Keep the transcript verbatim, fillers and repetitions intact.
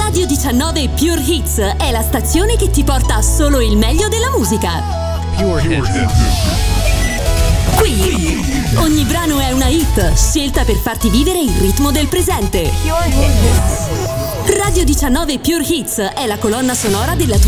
Radio diciannove Pure Hits è la stazione che ti porta solo il meglio della musica. Pure Hits. Qui ogni brano è una hit, scelta per farti vivere il ritmo del presente. Radio diciannove Pure Hits è la colonna sonora della tua